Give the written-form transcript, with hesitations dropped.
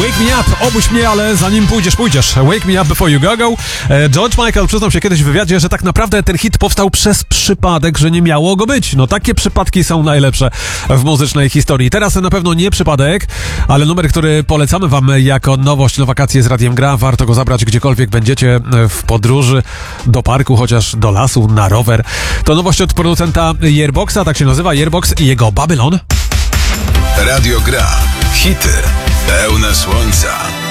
Wake Me Up, obudź mnie, ale zanim pójdziesz. Wake Me Up Before You Go. George Michael przyznał się kiedyś w wywiadzie, że tak naprawdę ten hit powstał przez przypadek, że nie miało go być. No takie przypadki są najlepsze w muzycznej historii. Teraz na pewno nie przypadek, ale numer, który polecamy wam jako nowość na wakacje z Radiem Gra. Warto go zabrać gdziekolwiek będziecie w podróży, do parku, chociaż do lasu, na rower. To nowość od producenta Yearboxa, tak się nazywa Yearbox i jego Babylon. Radio Gra. Hity pełne słońca.